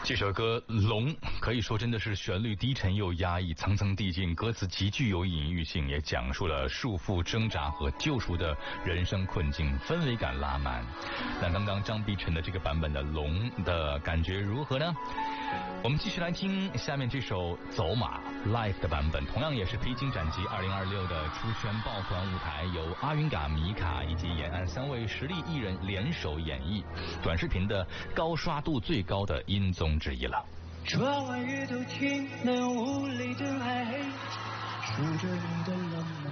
这首歌《龙》可以说真的是旋律低沉又压抑，层层递进，歌词极具有隐喻性，也讲述了束缚、挣扎和救赎的人生困境，氛围感拉满。那刚刚张碧晨的这个版本的《龙》的感觉如何呢？我们继续来听下面这首《走马》Live 的版本，同样也是披荆斩棘2026的出圈爆团舞台，由阿云嘎、米卡以及延安3位实力艺人联手演绎，短视频的高刷度最高的音综之一了。 窗外雨都停，那无力的爱，数着你的冷漠